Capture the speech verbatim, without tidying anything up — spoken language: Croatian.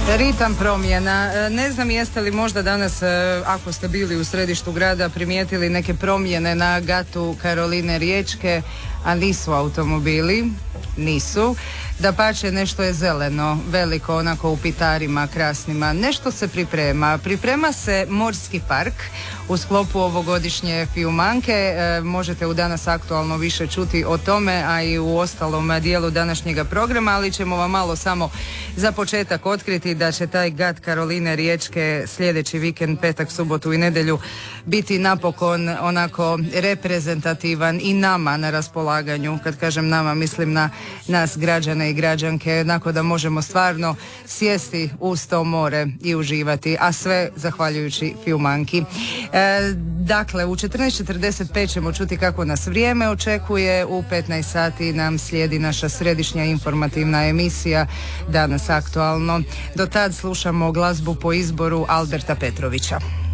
Ritam promjena. Ne znam jeste li možda danas, ako ste bili u središtu grada, primijetili neke promjene na gatu Karoline Riječke, a nisu automobili, nisu. Dapače, nešto je zeleno, veliko, onako u pitarima krasnima. Nešto se priprema. Priprema se morski park u sklopu ovogodišnje Fiumanke. E, možete u Danas aktualno više čuti o tome, a i u ostalom dijelu današnjega programa, ali ćemo vam malo samo za početak otkriti da će taj gat Karoline Riječke sljedeći vikend, petak, subotu i nedjelju biti napokon onako reprezentativan i nama na raspolaganju. Kad kažem nama, mislim na nas građane i građanke, jednako da možemo stvarno sjesti uz to more i uživati, a sve zahvaljujući Fiumanki. E, dakle, u četrnaest četrdeset pet ćemo čuti kako nas vrijeme očekuje, u petnaest sati nam slijedi naša središnja informativna emisija Danas aktualno. Do tad slušamo glazbu po izboru Alberta Petrovića.